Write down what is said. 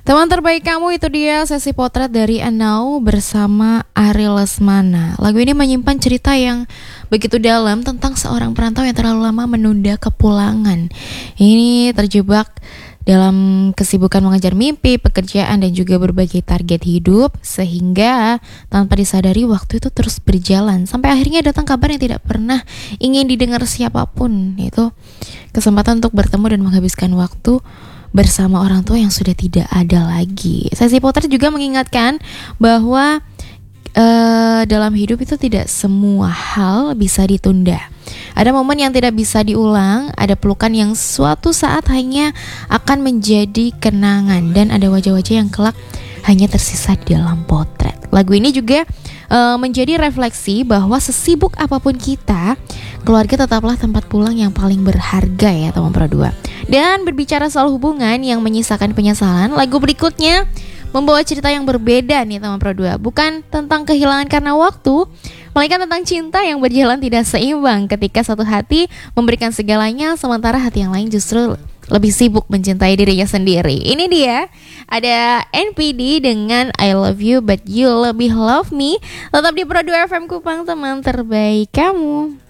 Teman terbaik kamu, itu dia sesi potret dari Anau bersama Ari Lesmana. Lagu ini menyimpan cerita yang begitu dalam tentang seorang perantau yang terlalu lama menunda kepulangan. Ini terjebak dalam kesibukan mengejar mimpi, pekerjaan, dan juga berbagai target hidup, sehingga tanpa disadari waktu itu terus berjalan sampai akhirnya datang kabar yang tidak pernah ingin didengar siapapun, yaitu kesempatan untuk bertemu dan menghabiskan waktu bersama orang tua yang sudah tidak ada lagi. Sesi potret juga mengingatkan bahwa dalam hidup itu tidak semua hal bisa ditunda. Ada momen yang tidak bisa diulang, ada pelukan yang suatu saat hanya akan menjadi kenangan, dan ada wajah-wajah yang kelak hanya tersisa di dalam potret. Lagu ini juga menjadi refleksi bahwa sesibuk apapun kita, keluarga tetaplah tempat pulang yang paling berharga ya teman Pro 2. Dan berbicara soal hubungan yang menyisakan penyesalan, lagu berikutnya membawa cerita yang berbeda nih teman Pro 2. Bukan tentang kehilangan karena waktu, melainkan tentang cinta yang berjalan tidak seimbang ketika satu hati memberikan segalanya, sementara hati yang lain justru lebih sibuk mencintai dirinya sendiri. Ini dia, ada NPD dengan I Love You But You Lebih Love Me. Tetap di Pro 2 FM Kupang, teman terbaik kamu.